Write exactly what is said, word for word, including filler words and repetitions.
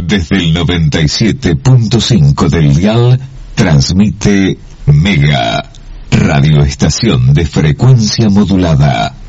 Desde el noventa y siete punto cinco del dial, transmite Mega, radioestación de frecuencia modulada.